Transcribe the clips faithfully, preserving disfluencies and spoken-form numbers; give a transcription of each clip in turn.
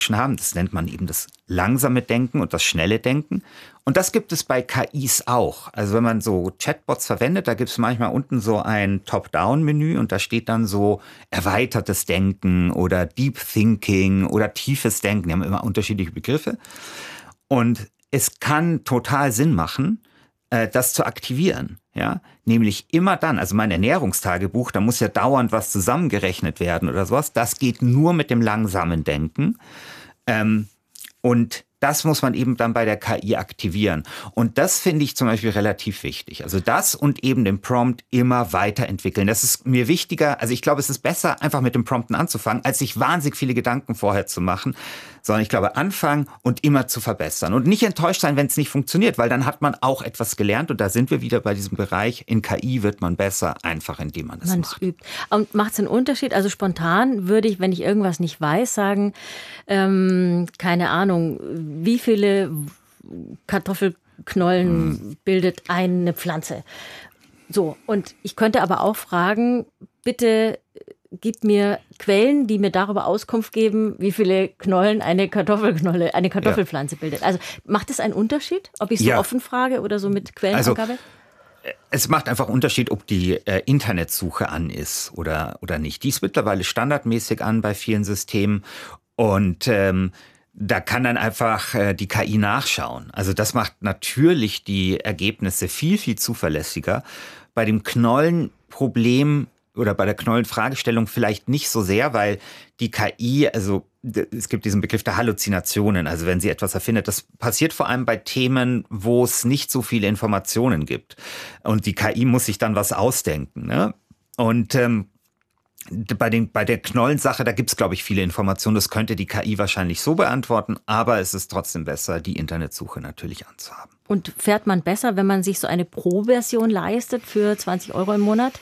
haben. Das nennt man eben das langsame Denken und das schnelle Denken. Und das gibt es bei K Is auch. Also wenn man so Chatbots verwendet, da gibt es manchmal unten so ein Top-Down-Menü und da steht dann so erweitertes Denken oder Deep Thinking oder tiefes Denken. Die haben immer unterschiedliche Begriffe. Und es kann total Sinn machen, das zu aktivieren. Ja, nämlich immer dann, also mein Ernährungstagebuch, da muss ja dauernd was zusammengerechnet werden oder sowas. Das geht nur mit dem langsamen Denken. Ähm, und das muss man eben dann bei der K I aktivieren. Und das finde ich zum Beispiel relativ wichtig. Also das und eben den Prompt immer weiterentwickeln. Das ist mir wichtiger. Also ich glaube, es ist besser, einfach mit dem Prompten anzufangen, als sich wahnsinnig viele Gedanken vorher zu machen. Sondern ich glaube, anfangen und immer zu verbessern. Und nicht enttäuscht sein, wenn es nicht funktioniert, weil dann hat man auch etwas gelernt. Und da sind wir wieder bei diesem Bereich. In K I wird man besser, einfach indem man das man macht. Übt. Und macht es einen Unterschied? Also spontan würde ich, wenn ich irgendwas nicht weiß, sagen, ähm, keine Ahnung, wie viele Kartoffelknollen hm. bildet eine Pflanze? So, und ich könnte aber auch fragen, bitte gib mir Quellen, die mir darüber Auskunft geben, wie viele Knollen eine Kartoffelknolle, eine Kartoffelpflanze ja. bildet. Also macht es einen Unterschied, ob ich so ja. offen frage oder so mit Quellenangabe? Also, es macht einfach Unterschied, ob die äh, Internetsuche an ist oder, oder nicht. Die ist mittlerweile standardmäßig an bei vielen Systemen und ähm, da kann dann einfach äh, die K I nachschauen. Also das macht natürlich die Ergebnisse viel, viel zuverlässiger. Bei dem Knollenproblem oder bei der Knollenfragestellung vielleicht nicht so sehr, weil die K I, also es gibt diesen Begriff der Halluzinationen, also wenn sie etwas erfindet, das passiert vor allem bei Themen, wo es nicht so viele Informationen gibt. Und die K I muss sich dann was ausdenken, ne? Und ähm, bei, den, bei der Knollensache, da gibt es, glaube ich, viele Informationen. Das könnte die K I wahrscheinlich so beantworten, aber es ist trotzdem besser, die Internetsuche natürlich anzuhaben. Und fährt man besser, wenn man sich so eine Pro-Version leistet für zwanzig Euro im Monat?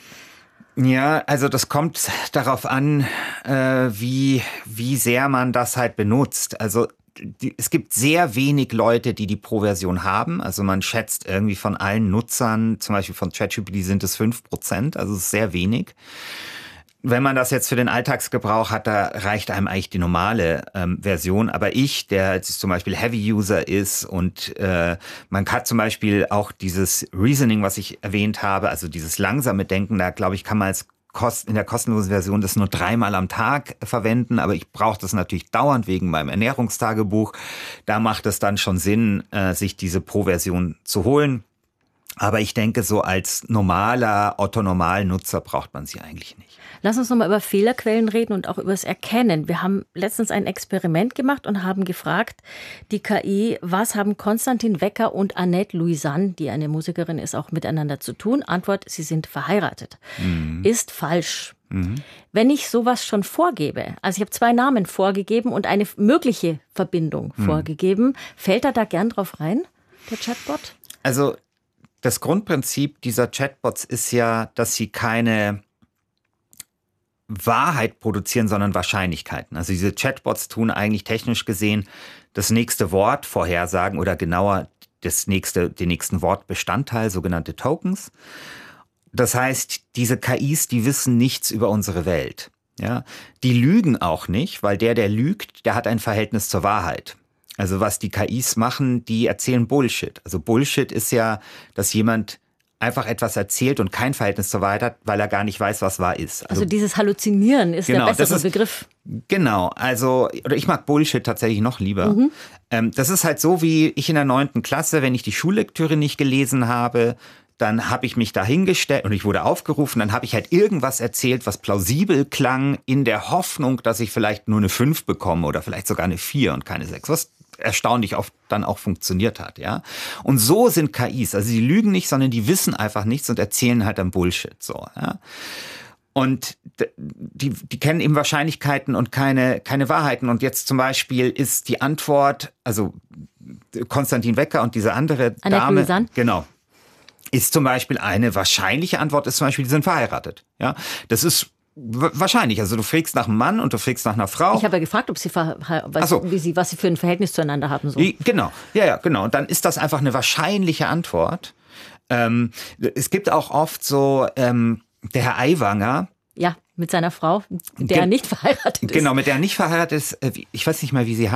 Ja, also das kommt darauf an, äh, wie, wie sehr man das halt benutzt. Also die, es gibt sehr wenig Leute, die die Pro-Version haben. Also man schätzt irgendwie von allen Nutzern, zum Beispiel von ChatGPT sind es fünf Prozent, also es ist sehr wenig. Wenn man das jetzt für den Alltagsgebrauch hat, da reicht einem eigentlich die normale ähm, Version. Aber ich, der jetzt zum Beispiel Heavy-User ist und äh, man kann zum Beispiel auch dieses Reasoning, was ich erwähnt habe, also dieses langsame Denken, da glaube ich, kann man als Kost, in der kostenlosen Version das nur dreimal am Tag verwenden. Aber ich brauche das natürlich dauernd wegen meinem Ernährungstagebuch. Da macht es dann schon Sinn, äh, sich diese Pro-Version zu holen. Aber ich denke, so als normaler Otto-Normal-Nutzer braucht man sie eigentlich nicht. Lass uns nochmal über Fehlerquellen reden und auch über das Erkennen. Wir haben letztens ein Experiment gemacht und haben gefragt, die K I, was haben Konstantin Wecker und Annette Louisanne, die eine Musikerin ist, auch miteinander zu tun? Antwort, sie sind verheiratet. Mhm. Ist falsch. Mhm. Wenn ich sowas schon vorgebe, also ich habe zwei Namen vorgegeben und eine mögliche Verbindung mhm. vorgegeben, fällt er da gern drauf rein, der Chatbot? Also das Grundprinzip dieser Chatbots ist ja, dass sie keine Wahrheit produzieren, sondern Wahrscheinlichkeiten. Also diese Chatbots tun eigentlich technisch gesehen das nächste Wort vorhersagen oder genauer das nächste, den nächsten Wortbestandteil, sogenannte Tokens. Das heißt, diese K Is, die wissen nichts über unsere Welt. Ja, die lügen auch nicht, weil der, der lügt, der hat ein Verhältnis zur Wahrheit. Also was die K Is machen, die erzählen Bullshit. Also Bullshit ist ja, dass jemand einfach etwas erzählt und kein Verhältnis zur Wahrheit hat, weil er gar nicht weiß, was wahr ist. Also, also dieses Halluzinieren ist genau, der bessere ist, Begriff. Genau, also oder ich mag Bullshit tatsächlich noch lieber. Mhm. Ähm, das ist halt so, wie ich in der neunten Klasse, wenn ich die Schullektüre nicht gelesen habe, dann habe ich mich da hingestellt und ich wurde aufgerufen, dann habe ich halt irgendwas erzählt, was plausibel klang, in der Hoffnung, dass ich vielleicht nur eine fünf bekomme oder vielleicht sogar eine vier und keine sechs, was erstaunlich oft dann auch funktioniert hat, ja. Und so sind K Is, also die lügen nicht, sondern die wissen einfach nichts und erzählen halt dann Bullshit, so, ja. Und die, die kennen eben Wahrscheinlichkeiten und keine, keine Wahrheiten. Und jetzt zum Beispiel ist die Antwort, also Konstantin Wecker und diese andere Annette Dame, Louisanne. genau, ist zum Beispiel eine wahrscheinliche Antwort, ist zum Beispiel, die sind verheiratet, ja. Das ist wahrscheinlich. Also du fragst nach einem Mann und du fragst nach einer Frau. Ich habe ja gefragt, ob sie, was, so. wie sie, was sie für ein Verhältnis zueinander haben. So. Genau, ja, ja, genau. Und dann ist das einfach eine wahrscheinliche Antwort. Ähm, es gibt auch oft so, ähm, der Herr Aiwanger. Ja, mit seiner Frau, mit der er nicht verheiratet ist. Genau, mit der er nicht verheiratet ist. Ich weiß nicht mal, wie sie heißt.